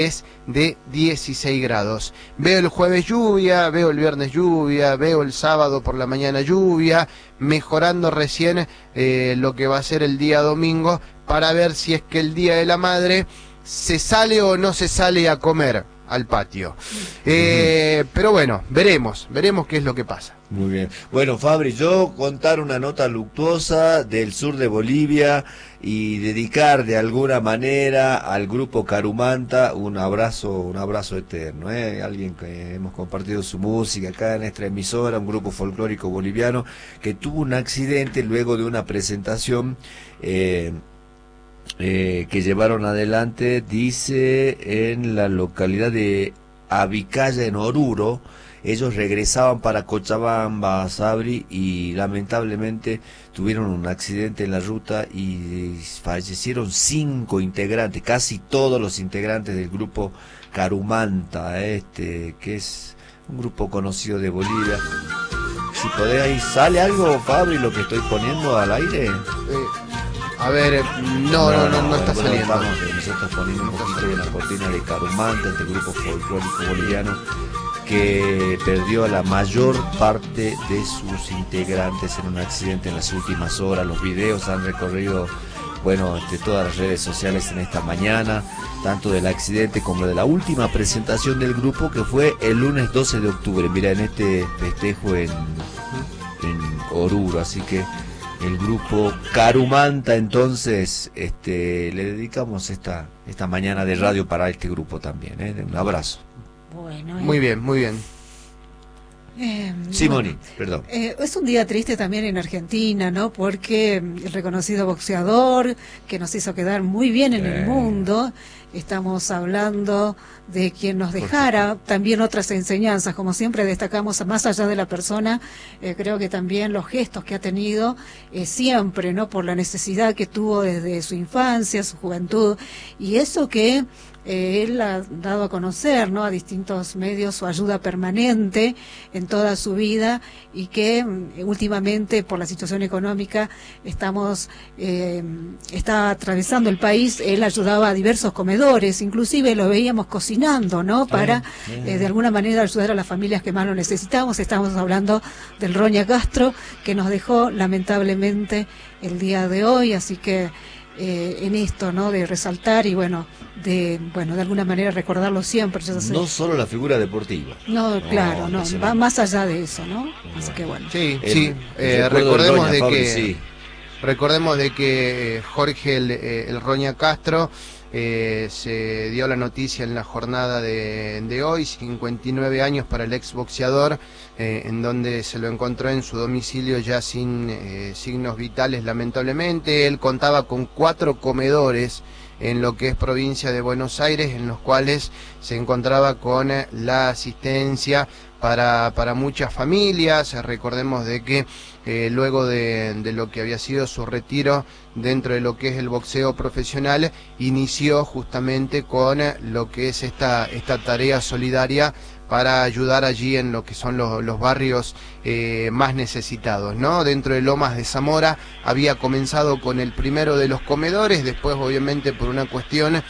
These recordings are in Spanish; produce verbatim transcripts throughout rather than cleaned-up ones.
es de dieciséis grados. Veo el jueves lluvia, veo el viernes lluvia, veo el sábado por la mañana lluvia, mejorando recién eh, lo que va a ser el día domingo, para ver si es que el Día de la Madre se sale o no se sale a comer al patio. Eh, uh-huh. Pero bueno, veremos, veremos qué es lo que pasa. Muy bien. Bueno, Fabri, yo contar una nota luctuosa del sur de Bolivia y dedicar de alguna manera al grupo Carumanta un abrazo, un abrazo eterno, ¿eh? Alguien que hemos compartido su música acá en nuestra emisora, un grupo folclórico boliviano que tuvo un accidente luego de una presentación eh, eh, que llevaron adelante, dice, en la localidad de Avicaya, en Oruro. Ellos regresaban para Cochabamba, Sabri, y lamentablemente tuvieron un accidente en la ruta y fallecieron cinco integrantes, casi todos los integrantes del grupo Carumanta, este, que es un grupo conocido de Bolivia. Si podés ahí, ¿sale algo, Fabri, lo que estoy poniendo al aire? Eh, a ver, no, no, no, no, no está bueno, saliendo. Vamos, nosotros poniendo un poquito de la cortina de Carumanta, este grupo folclórico boliviano, que perdió a la mayor parte de sus integrantes en un accidente en las últimas horas. Los videos han recorrido, bueno, este, todas las redes sociales en esta mañana, tanto del accidente como de la última presentación del grupo, que fue el lunes doce de octubre, mira, en este festejo en, en Oruro. Así que el grupo Carumanta, entonces, este, le dedicamos esta, esta mañana de radio para este grupo también, ¿eh? Un abrazo. Bueno, muy bien, muy bien. Eh, Simoni, bueno, perdón. Eh, es un día triste también en Argentina, ¿no? Porque el reconocido boxeador que nos hizo quedar muy bien en eh. el mundo, estamos hablando de quien nos dejara también otras enseñanzas, como siempre destacamos, más allá de la persona, eh, creo que también los gestos que ha tenido eh, siempre, ¿no? Por la necesidad que tuvo desde su infancia, su juventud, y eso que Eh, él ha dado a conocer, ¿no? A distintos medios su ayuda permanente en toda su vida, y que eh, últimamente por la situación económica estamos eh, está atravesando el país. Él ayudaba a diversos comedores, inclusive lo veíamos cocinando, ¿no? Para eh, de alguna manera ayudar a las familias que más lo necesitamos. Estamos hablando del Roña Castro, que nos dejó lamentablemente el día de hoy, así que Eh, en esto, ¿no? De resaltar y bueno, de bueno de alguna manera recordarlo siempre. No solo la figura deportiva. No, claro, no, no va más allá de eso, ¿no? Así que bueno. Sí, el, sí. Eh, recordemos de, de Fabri, que sí. recordemos de que Jorge el, el Roña Castro eh, se dio la noticia en la jornada de, de hoy, cincuenta y nueve años para el exboxeador, eh, en donde se lo encontró en su domicilio ya sin eh, signos vitales, lamentablemente. Él contaba con cuatro comedores en lo que es provincia de Buenos Aires, en los cuales se encontraba con la asistencia para, para muchas familias. Recordemos de que eh, luego de, de lo que había sido su retiro dentro de lo que es el boxeo profesional, inició justamente con lo que es esta, esta tarea solidaria para ayudar allí en lo que son los, los barrios eh, más necesitados, ¿no? Dentro de Lomas de Zamora había comenzado con el primero de los comedores, después obviamente por una cuestión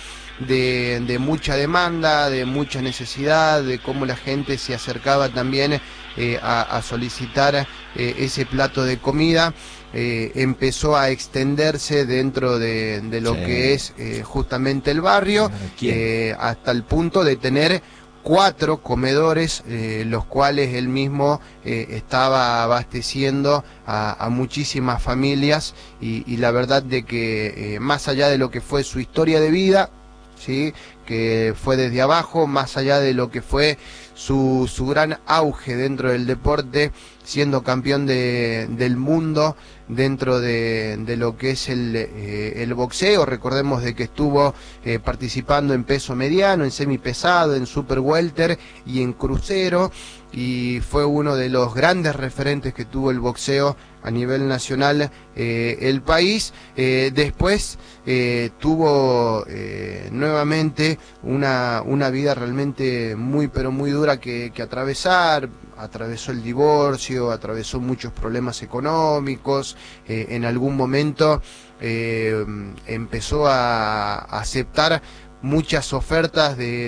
de, de mucha demanda, de mucha necesidad, de cómo la gente se acercaba también eh, a, a solicitar eh, ese plato de comida, eh, empezó a extenderse dentro de, de lo sí. que es eh, justamente el barrio, eh, hasta el punto de tener cuatro comedores, eh, los cuales él mismo eh, estaba abasteciendo a, a muchísimas familias, y, y la verdad de que eh, más allá de lo que fue su historia de vida, ¿sí? Que fue desde abajo, más allá de lo que fue su, su gran auge dentro del deporte, siendo campeón de, del mundo dentro de, de lo que es el, eh, el boxeo. Recordemos de que estuvo eh, participando en peso mediano, en semipesado, en super welter y en crucero, y fue uno de los grandes referentes que tuvo el boxeo a nivel nacional eh, el país. Eh, después eh, tuvo eh, nuevamente una, una vida realmente muy pero muy dura que, que atravesar. Atravesó el divorcio, atravesó muchos problemas económicos, eh, en algún momento eh, empezó a aceptar muchas ofertas de